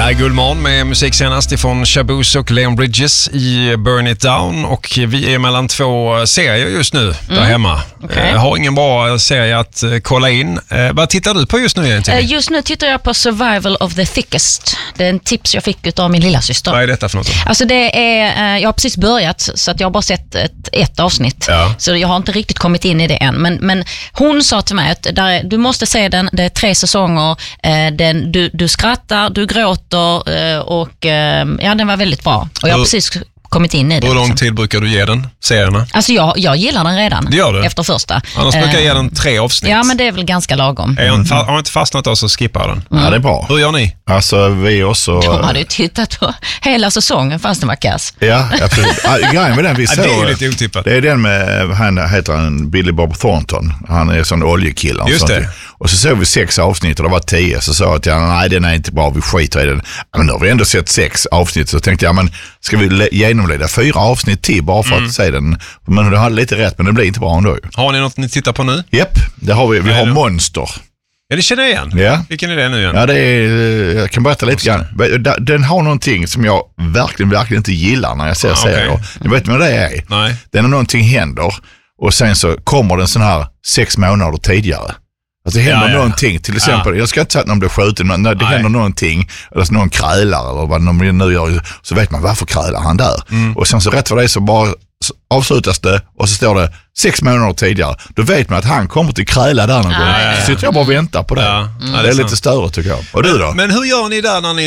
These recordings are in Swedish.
Det är Guldmorgon med musik senast ifrån Shaboos och Leon Bridges i Burn It Down, och vi är mellan två serier just nu där hemma. Okay. Jag har ingen bra serie att kolla in. Vad tittar du på just nu egentligen? Just nu tittar jag på Survival of the Thickest. Det är en tips jag fick av min lilla syster. Vad är detta för något? Alltså det är, jag har precis börjat, så att jag har bara sett ett avsnitt. Ja. Så jag har inte riktigt kommit in i det än. Men hon sa till mig att du måste se den, det är 3 säsonger. Du skrattar, du gråter och den var väldigt bra. Och jag har precis kommit in i det. Hur lång tid brukar du ge den, serierna? Alltså jag gillar den redan. Det gör du? Efter första. Annars brukar jag ge den 3 avsnitt. Ja, men det är väl ganska lagom. Har jag inte fastnat då så skippar den. Ja, det är bra. Hur gör ni? Alltså vi också... De hade ju tittat på hela säsongen fast den var kass. Ja, absolut. Grejen med den vi såg... det är ju lite otippat. Det är den med, han heter Billy Bob Thornton. Han är sån oljekille. Just det. Och så såg vi 6 avsnitt och det var 10. Så sa jag till honom, nej den är inte bra, vi skiter i den. Men då har vi ändå sett 6 avsnitt. Så tänkte jag, men ska vi genomleda 4 avsnitt till bara för att se den? Men du hade lite rätt, men det blir inte bra ändå. Har ni något ni tittar på nu? Japp, det har vi. Vi har Monster. Ja, det känner jag igen. Ja. Vilken är det nu igen? Ja, det är, jag kan berätta lite grann. Den har någonting som jag verkligen inte gillar när jag ser serier. Ni vet vad det är? Nej. Den har någonting händer och sen så kommer den sån här 6 månader tidigare. Alltså det händer någonting, till exempel, jag ska inte säga att någon blir skjuten, men när det händer någonting, eller så någon krälar eller vad de nu gör, så vet man varför krälar han där. Och sen så rätt för det så bara avslutas det och så står det 6 månader tidigare. Då vet man att han kommer till kräla där någon gång. Så sitter jag bara och väntar på det. Det är lite större tycker jag. Och du då? Men hur gör ni där när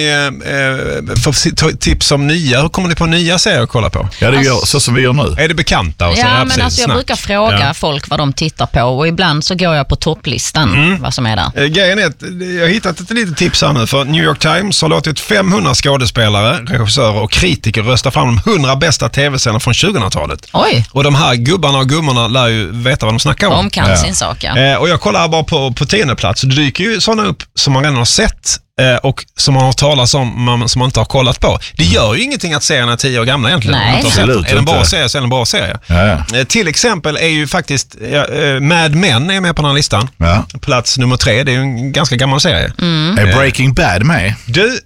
ni får tips om nya? Hur kommer ni på nya serier att kolla på? Ja, det gör så som vi gör nu. Är det bekanta? Och så? Ja, men precis, alltså jag brukar fråga folk vad de tittar på, och ibland så går jag på topplistan vad som är där. Grejen är att jag har hittat ett litet tips här nu, för New York Times har låtit 500 skådespelare, regissörer och kritiker rösta fram de 100 bästa tv-serierna från 2000-talet. Oj. Och de här gubbarna och gummorna lär ju veta vad de snackar om. De kan sin sak, Och jag kollar bara på 10:e plats. Det dyker ju sådana upp som man redan har sett och som man har talat om som man inte har kollat på. Det gör ju ingenting att serierna är 10 år gamla egentligen. Nej. Absolut. Är det en bra serie så är det en bra serie. Till exempel är ju faktiskt Mad Men är med på den här listan. Plats nummer 3, det är ju en ganska gammal serie. Är Breaking Bad med? Du,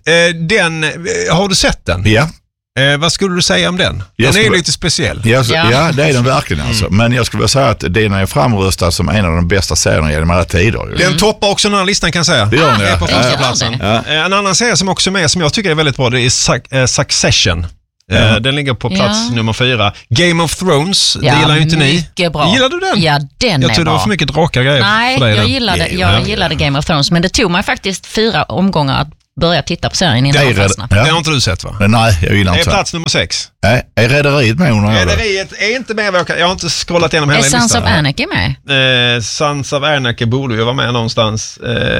har du sett den? Ja. Vad skulle du säga om den? Den är ju lite speciell. Ja, det är den verkligen alltså. Men jag skulle vilja säga att den är framröstad som en av de bästa serierna genom alla tider. Den toppar också den här listan, kan jag säga. Det gör den, på första platsen. En annan serie som också är med, som jag tycker är väldigt bra, det är Succession. Den ligger på plats nummer 4. Game of Thrones, det gillar ju inte ni. Mycket bra. Gillar du den? Ja, den jag tror det var för mycket dråkiga grejer. Nej, för dig. Jag gillade Game of Thrones, men det tog mig faktiskt 4 omgångar att börja titta på serien innan jag fastnade. Det har inte du sett, va? Nej, jag gillar inte. Det är plats nummer 6. Nej, är Rederiet med? Rederiet är inte med. Jag har inte scrollat igenom hela listan. Är Sons of Anarchy med? Sons of Anarchy borde ju vara med någonstans.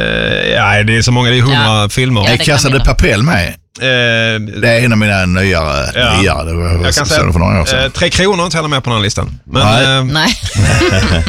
Det är så många, det är 100 filmer. Är Casa de Papel med? Det är en av mina nyare. Jag kan säga 3 kronor inte heller med på den här listan. Men, nej.